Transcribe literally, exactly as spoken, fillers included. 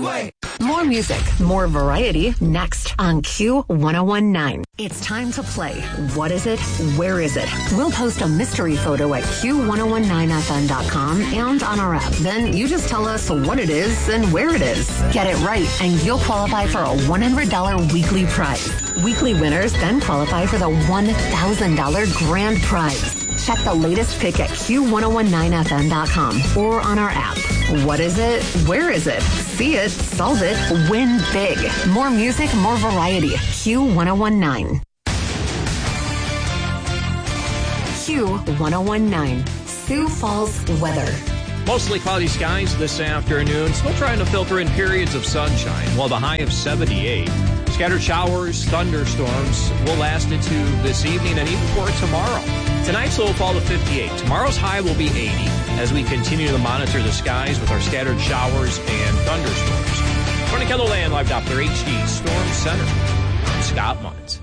Speedway. More music, more variety, next on Q ten nineteen. It's time to play. What is it? Where is it? We'll post a mystery photo at Q ten nineteen F M dot com and on our app. Then you just tell us what it is and where it is. Get it right, and you'll qualify for a one hundred dollars weekly prize. Weekly winners then qualify for the one thousand dollars grand prize. Check the latest pick at Q ten nineteen F M dot com or on our app. What is it? Where is it? See it, solve it, win big. More music, more variety. Q ten nineteen. Q ten nineteen. Sioux Falls weather. Mostly cloudy skies this afternoon. Still trying to filter in periods of sunshine, while the high of seventy-eight. Scattered showers, thunderstorms will last into this evening and even for tomorrow. Tonight's low will fall to fifty-eight. Tomorrow's high will be eighty as we continue to monitor the skies with our scattered showers and thunderstorms. Tony KELOLAND Live Doppler H D Storm Center. I'm Scott Muntz.